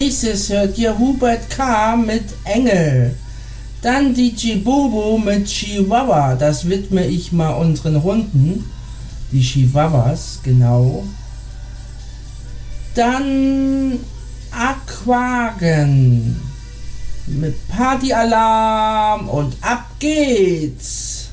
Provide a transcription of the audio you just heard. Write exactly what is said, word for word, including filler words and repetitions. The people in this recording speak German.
Nächstes hört ihr Hubert K. mit Engel. Dann D J Bobo mit Chihuahua. Das widme ich mal unseren Hunden. Die Chihuahuas, genau. Dann Aquagen mit Partyalarm und ab geht's.